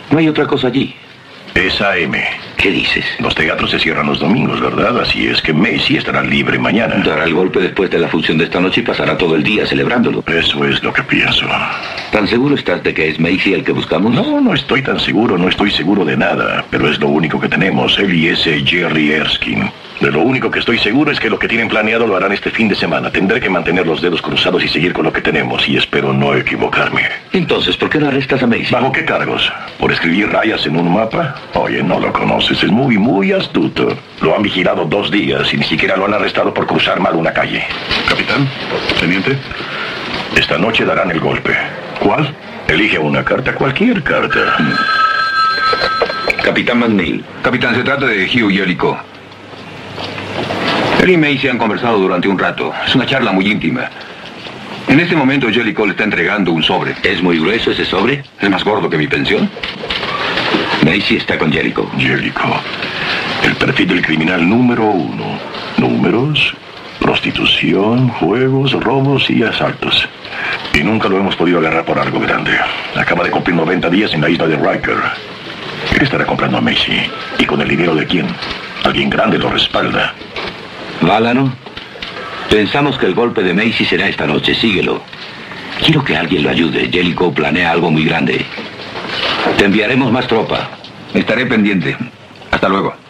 No hay otra cosa allí. Es AM. ¿Qué dices? Los teatros se cierran los domingos, ¿verdad? Así es que Macy estará libre mañana. Dará el golpe después de la función de esta noche y pasará todo el día celebrándolo. Eso es lo que pienso. ¿Tan seguro estás de que es Macy el que buscamos? No estoy tan seguro, no estoy seguro de nada. Pero es lo único que tenemos, él y ese Jerry Erskine. De lo único que estoy seguro es que lo que tienen planeado lo harán este fin de semana. Tendré que mantener los dedos cruzados y seguir con lo que tenemos, y espero no equivocarme. Entonces, ¿por qué no arrestas a Macy? ¿Bajo qué cargos? ¿Por escribir rayas en un mapa? Oye, no lo conoces, es muy astuto. Lo han vigilado 2 días y ni siquiera lo han arrestado por cruzar mal una calle. Capitán, teniente. Esta noche darán el golpe. ¿Cuál? Elige una carta, cualquier carta. Capitán McNeil. Capitán, se trata de Hugh Jellicoe. Él y Macy han conversado durante un rato. Es una charla muy íntima. En este momento Jellicoe le está entregando un sobre. ¿Es muy grueso ese sobre? ¿Es más gordo que mi pensión? Macy está con Jellicoe. Jellicoe. El perfil del criminal número 1. Números, prostitución, juegos, robos y asaltos. Y nunca lo hemos podido agarrar por algo grande. Acaba de cumplir 90 días en la isla de Riker. Él estará comprando a Macy. ¿Y con el dinero de quién? Alguien grande lo respalda. Válano, pensamos que el golpe de Macy será esta noche. Síguelo. Quiero que alguien lo ayude. Jellicoe planea algo muy grande. Te enviaremos más tropa. Estaré pendiente. Hasta luego.